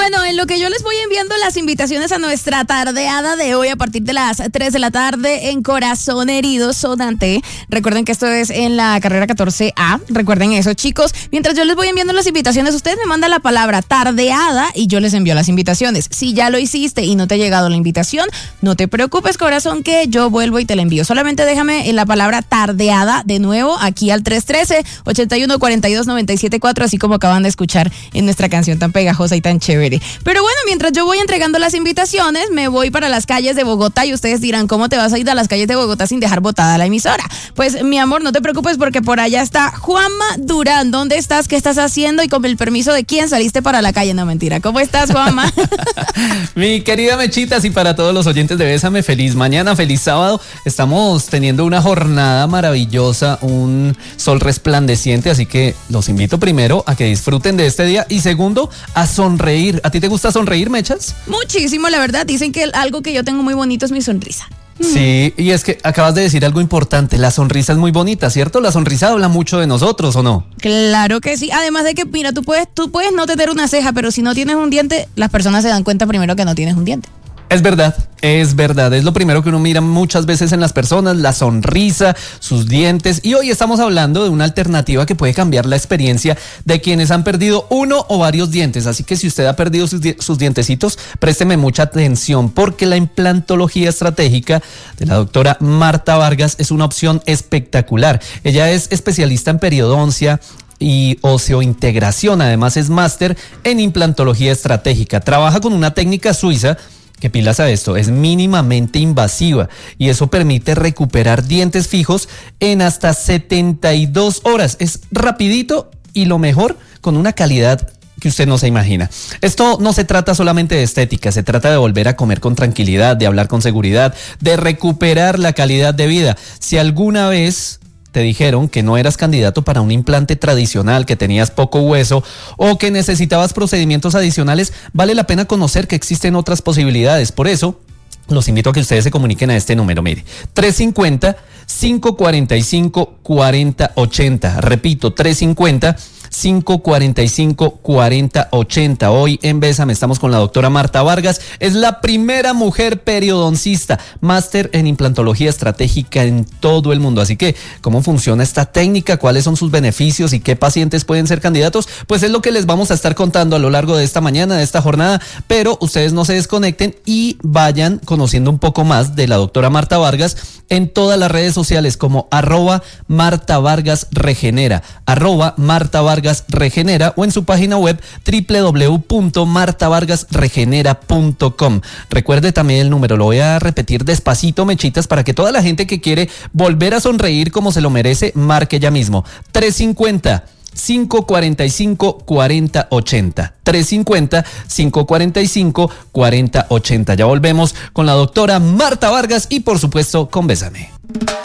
Bueno, en lo que yo les voy enviando las invitaciones a nuestra tardeada de hoy a partir de las 3 de la tarde en Corazón Herido Sonante. Recuerden que esto es en la carrera 14A. Recuerden eso, chicos. Mientras yo les voy enviando las invitaciones, ustedes me mandan la palabra tardeada y yo les envío las invitaciones. Si ya lo hiciste y no te ha llegado la invitación, no te preocupes, corazón, que yo vuelvo y te la envío. Solamente déjame en la palabra tardeada de nuevo aquí al 313-8142-974, así como acaban de escuchar en nuestra canción tan pegajosa y tan chévere. Pero bueno, mientras yo voy entregando las invitaciones, me voy para las calles de Bogotá y ustedes dirán, ¿cómo te vas a ir a las calles de Bogotá sin dejar botada la emisora? Pues mi amor, no te preocupes porque por allá está Juanma Durán. ¿Dónde estás? ¿Qué estás haciendo? Y con el permiso de quién saliste para la calle. No, mentira. ¿Cómo estás, Juanma? Mi querida Mechitas, y para todos los oyentes de Bésame, feliz mañana, feliz sábado. Estamos teniendo una jornada maravillosa, un sol resplandeciente, así que los invito primero a que disfruten de este día y segundo, a sonreír. ¿A ti te gusta sonreír, Mechas? Muchísimo, la verdad. Dicen que algo que yo tengo muy bonito es mi sonrisa. Sí, y es que acabas de decir algo importante, la sonrisa es muy bonita, ¿cierto? La sonrisa habla mucho de nosotros, ¿o no? Claro que sí, además de que, mira, tú puedes no tener una ceja, pero si no tienes un diente, las personas se dan cuenta primero que no tienes un diente. Es verdad, es lo primero que uno mira muchas veces en las personas, la sonrisa, sus dientes, y hoy estamos hablando de una alternativa que puede cambiar la experiencia de quienes han perdido uno o varios dientes, así que si usted ha perdido sus dientecitos, présteme mucha atención porque la implantología estratégica de la doctora Marta Vargas es una opción espectacular. Ella es especialista en periodoncia y oseointegración, además es máster en implantología estratégica, trabaja con una técnica suiza que, pilas a esto, es mínimamente invasiva y eso permite recuperar dientes fijos en hasta 72 horas. Es rapidito y lo mejor, con una calidad que usted no se imagina. Esto no se trata solamente de estética, se trata de volver a comer con tranquilidad, de hablar con seguridad, de recuperar la calidad de vida. Si alguna vez te dijeron que no eras candidato para un implante tradicional, que tenías poco hueso o que necesitabas procedimientos adicionales, vale la pena conocer que existen otras posibilidades. Por eso, los invito a que ustedes se comuniquen a este número, mire, 350-545-4080. Repito, 350-545-4080. Hoy en Bésame estamos con la doctora Marta Vargas. Es la primera mujer periodoncista, máster en implantología estratégica en todo el mundo. Así que, ¿cómo funciona esta técnica? ¿Cuáles son sus beneficios y qué pacientes pueden ser candidatos? Pues es lo que les vamos a estar contando a lo largo de esta mañana, de esta jornada. Pero ustedes no se desconecten y vayan conociendo un poco más de la doctora Marta Vargas en todas las redes sociales como @MartaVargasRegenera, @MartaVargasRegenera o en su página web www.martavargasregenera.com. Recuerde también el número, lo voy a repetir despacito, Mechitas, para que toda la gente que quiere volver a sonreír como se lo merece, marque ya mismo. 350-545-4080. 350-545-4080. Ya volvemos con la doctora Marta Vargas y por supuesto con Bésame.